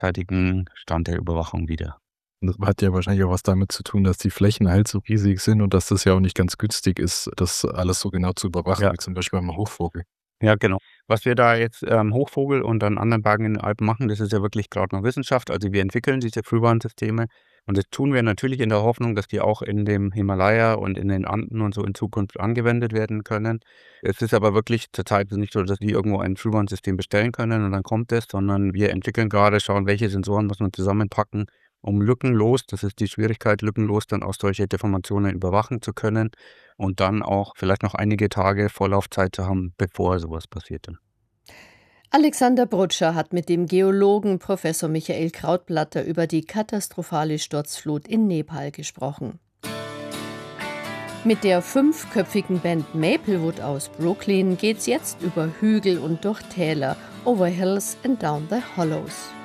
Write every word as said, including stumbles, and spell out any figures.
derzeitigen Stand der Überwachung wieder. Das hat ja wahrscheinlich auch was damit zu tun, dass die Flächen halt so riesig sind und dass das ja auch nicht ganz günstig ist, das alles so genau zu überwachen, Ja. wie zum Beispiel beim Hochvogel. Ja, genau. Was wir da jetzt am Hochvogel und an anderen Bergen in den Alpen machen, das ist ja wirklich grad noch Wissenschaft. Also, wir entwickeln diese Frühwarnsysteme und das tun wir natürlich in der Hoffnung, dass die auch in dem Himalaya und in den Anden und so in Zukunft angewendet werden können. Es ist aber wirklich zurzeit nicht so, dass wir irgendwo ein Frühwarnsystem bestellen können und dann kommt es, sondern wir entwickeln grade, schauen, welche Sensoren muss man zusammenpacken, um lückenlos, das ist die Schwierigkeit, lückenlos dann auch solche Deformationen überwachen zu können und dann auch vielleicht noch einige Tage Vorlaufzeit zu haben, bevor so was passiert dann. Alexander Brutscher hat mit dem Geologen Professor Michael Krautblatter über die katastrophale Sturzflut in Nepal gesprochen. Mit der fünfköpfigen Band Maplewood aus Brooklyn geht's jetzt über Hügel und durch Täler, over hills and down the hollows.